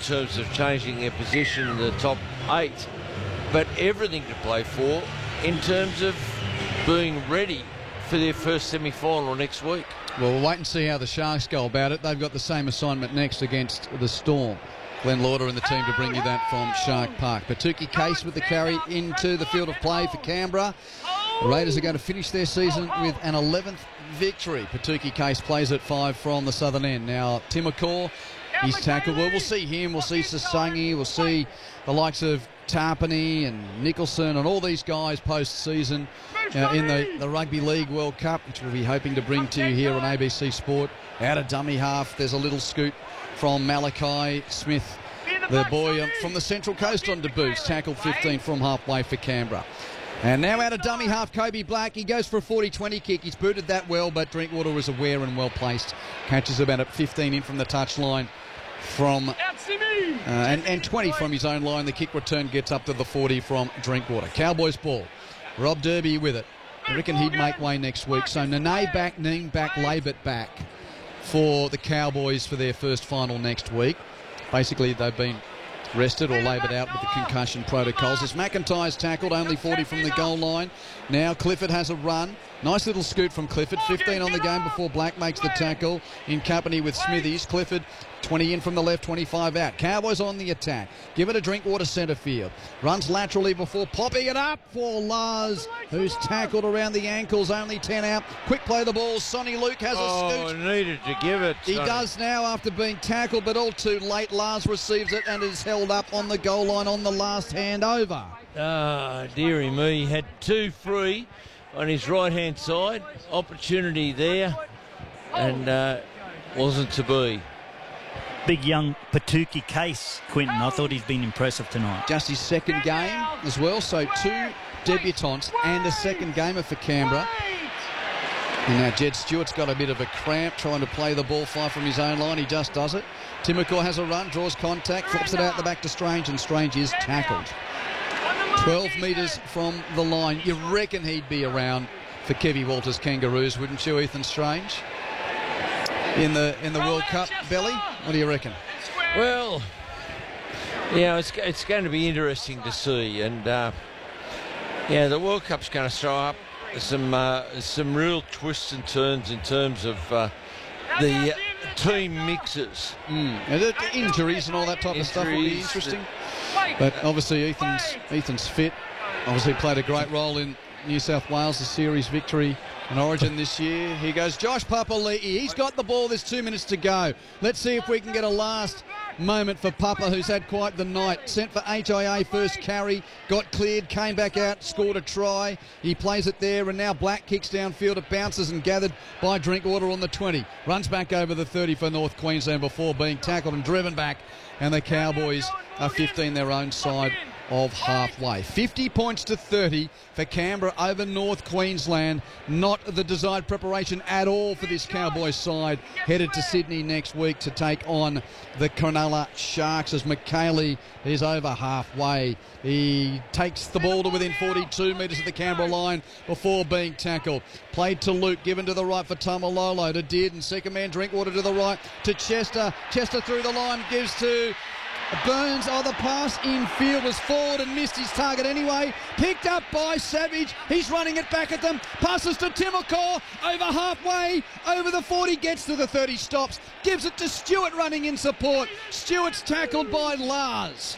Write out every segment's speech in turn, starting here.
terms of changing their position in the top 8, but everything to play for in terms of being ready for their first semi-final next week. Well, we'll wait and see how the Sharks go about it. They've got the same assignment next against the Storm. Glenn Lauder and the team to bring you that from Shark Park. Patuki Case with the carry into the field of play for Canberra. The Raiders are going to finish their season with an 11th victory. Patuki Case plays at 5 from the southern end. Now, Timokor, he's tackled. Well, we'll see him. We'll see Sasangi. We'll see the likes of Tarpany and Nicholson and all these guys post-season in the Rugby League World Cup, which we'll be hoping to bring to you here on ABC Sport. Out of dummy half, there's a little scoot from Malachi Smith, the boy from the Central Coast on debuts, tackled 15 from halfway for Canberra. And now out of dummy half, Kobe Black. He goes for a 40-20 kick. He's booted that well, but Drinkwater was aware and well placed. Catches about at 15 in from the touchline from and 20 from his own line. The kick return gets up to the 40 from Drinkwater. Cowboys ball. Rob Derby with it. I reckon he'd make way next week. So Nene back, Ning back, Labert back for the Cowboys for their first final next week. Basically, they've been rested or laboured out with the concussion protocols. As McIntyre's tackled, only 40 from the goal line. Now Clifford has a run. Nice little scoot from Clifford. 15 on the game before Black makes the tackle in company with Smithies. Clifford 20 in from the left, 25 out. Cowboys on the attack. Give it a Drinkwater centre field. Runs laterally before popping it up for Lars, who's tackled around the ankles. Only 10 out. Quick play the ball. Sonny Luke has a scoot. Needed to give it. He does now after being tackled, but all too late. Lars receives it and is held up on the goal line on the last handover. Dearie me. He had 2 free on his right-hand side. Opportunity there, and wasn't to be. Big young Patuki Case, Quinton. I thought he's been impressive tonight. Just his second game as well, so 2 debutants and a second gamer for Canberra. And now Jed Stewart's got a bit of a cramp trying to play the ball far from his own line. He just does it. Timokor has a run, draws contact, flips it out the back to Strange, and Strange is tackled. 12 metres from the line. You reckon he'd be around for Kevy Walters Kangaroos, wouldn't you, Ethan Strange? In the World Cup, Belly? What do you reckon? Well, yeah, it's going to be interesting to see, and the World Cup's going to throw up some real twists and turns in terms of the team mixes. And injuries and all that type of stuff will be interesting. But obviously Ethan's fit. Obviously played a great role in New South Wales' series victory in Origin this year. Here goes Josh Papali'i. He's got the ball. There's 2 minutes to go. Let's see if we can get a last moment for Papa, who's had quite the night. Sent for HIA first carry, got cleared, came back out, scored a try. He plays it there, and now Black kicks downfield. It bounces and gathered by Drinkwater on the 20. Runs back over the 30 for North Queensland before being tackled and driven back. And the Cowboys are 15 their own side of halfway. 50 points to 30 for Canberra over North Queensland. Not the desired preparation at all for this Cowboys side. Headed to Sydney next week to take on the Cronulla Sharks as McKaylee is over halfway. He takes the ball to within 42 metres of the Canberra line before being tackled. Played to Luke, given to the right for Tamalolo, to Dearden, second man Drinkwater to the right to Chester. Chester through the line, gives to Burns. The pass infield was forward and missed his target anyway. Picked up by Savage. He's running it back at them. Passes to Timokor over halfway. Over the 40, gets to the 30, stops. Gives it to Stewart running in support. Stewart's tackled by Lars.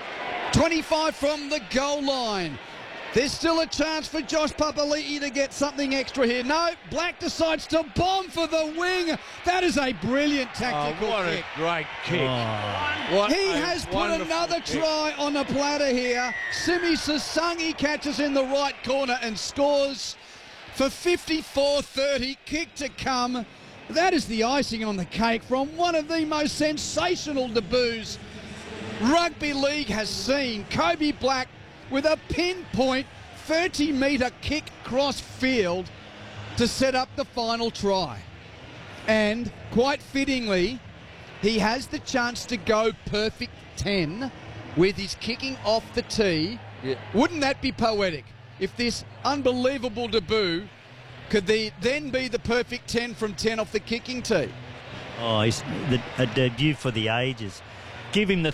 25 from the goal line. There's still a chance for Josh Papali'i to get something extra here. No, Black decides to bomb for the wing. That is a brilliant tactical what kick. A great kick. He has put another try on the platter here. Simi Sasangi catches in the right corner and scores for 54-30. Kick to come. That is the icing on the cake from one of the most sensational debuts Rugby League has seen. Kobe Black with a pinpoint 30-metre kick cross field to set up the final try. And quite fittingly, he has the chance to go perfect 10 with his kicking off the tee. Yeah. Wouldn't that be poetic if this unbelievable debut could then be the perfect 10 from 10 off the kicking tee? Oh, he's a debut for the ages. Give him the